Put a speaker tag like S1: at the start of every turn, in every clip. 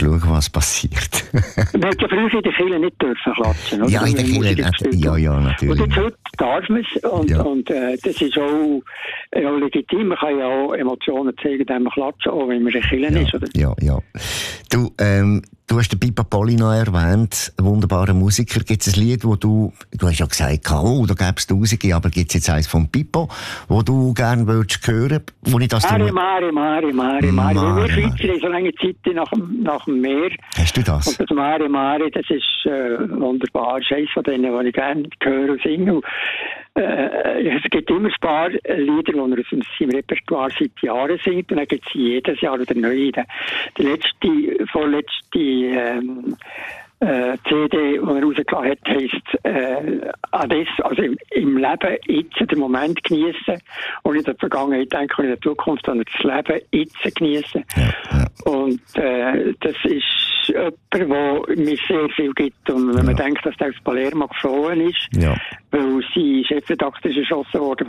S1: schauen, was passiert.
S2: Man hat ja früher in der Kirche nicht dürfen klatschen, oder?
S1: Ja, in der Kirche, ja, natürlich.
S2: Und jetzt darf man es, und das ist auch legitim. Man kann ja auch Emotionen zeigen, indem man klatschen, auch wenn man in der Kirche ist, oder?
S1: Ja. Du hast den Pippo Polino erwähnt, ein wunderbarer Musiker. Gibt es ein Lied, wo du hast ja gesagt, da gäbe es Tausende, aber gibt es jetzt eins von Pippo, wo du gerne würdest hören? Wo ich das
S2: Mare. Wir Schweizer haben so lange Zeit nach dem Meer.
S1: Hast du das?
S2: Und das Mare, das ist wunderbar. Das ist eines von denen, die ich gerne höre und singe. Es gibt immer ein paar Lieder, die er aus seinem Repertoire seit Jahren singt, und dann gibt es jedes Jahr wieder neue. Die vorletzte CD, die er rausgelassen hat, heisst Ades, also im Leben jetzt den Moment genießen und nicht in der Vergangenheit denken und in der Zukunft, sondern das Leben jetzt genießen. Ja. Und das ist jemand, der mir sehr viel gibt. Und wenn man denkt, dass der aus Palermo geflohen ist, weil sein Chefredakteur ist erschossen worden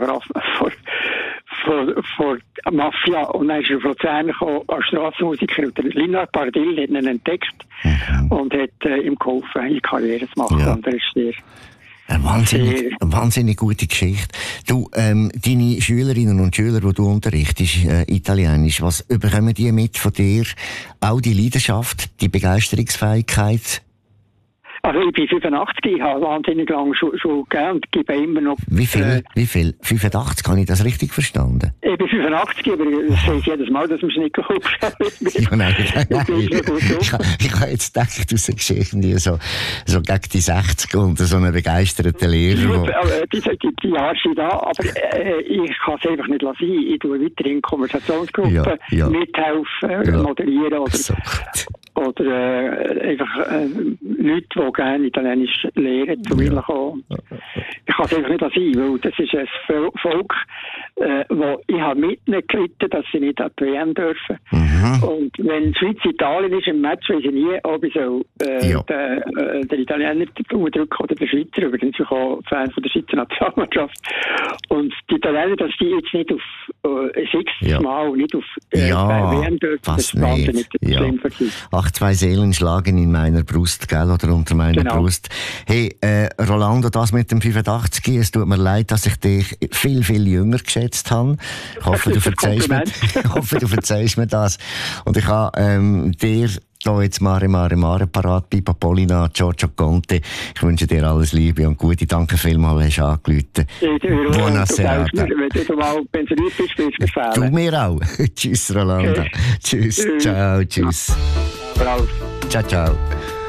S2: vor Mafia, und dann ist er von Luzern gekommen als Strassenmusiker, und der Linard Pardil hat ihn entdeckt und hat ihm geholfen, eine Karriere zu machen. Und er ist sehr...
S1: Eine wahnsinnig gute Geschichte. Du, deine Schülerinnen und Schüler, die du unterrichtest, Italienisch, was bekommen die mit von dir? Auch die Leidenschaft, die Begeisterungsfähigkeit?
S2: Also ich bin 85, ich habe wahnsinnig lange schon gegeben und gebe immer noch... Wie viel?
S1: 85, habe ich das richtig verstanden?
S2: Ich bin 85, aber das sage ich jedes Mal, dass man es nicht guckt.
S1: Nein. Ich habe jetzt gedacht, du sagst irgendwie so gegen die 60 und so einen begeisterten Lehrer.
S2: Die Jahre sind da, aber ich kann es einfach nicht lassen. Ich tue weiter in Konversationsgruppen mithelfen, moderieren oder einfach Leute, die gerne Italienisch lernen, zu mir kommen. Ich kann es einfach nicht lassen, weil das ist ein Volk, wo ich habe mitgelitten, dass sie nicht an die WM dürfen. Und wenn Schweiz Italien ist im Match, weiß ich nie, ob ich den Italiener drücken oder den Schweizer, übrigens auch Fan von der Schweizer Nationalmannschaft. Und die Italiener, dass die jetzt nicht auf 6 Mal nicht auf WM dürfen, das ist wahnsinnig schlimm für sie.
S1: Ach, 2 Seelen schlagen in meiner Brust, gell, oder unter meiner Brust. Hey, Rolando, das mit dem 85, es tut mir leid, dass ich dich viel, viel jünger geschätzt habe. Ich hoffe, du verzeihst mir das. Und ich habe dir da jetzt Mare parat, Pippo Polino, Giorgio Conte. Ich wünsche dir alles Liebe und Gute. Danke vielmals, hast du angerufen.
S2: Buonasera. Wenn du mal pensioniert bist, willst du mir fehlen.
S1: Du mir auch. Tschüss, Rolando. Tschüss. Ciao, tschüss.
S2: Ciao.
S1: Ciao.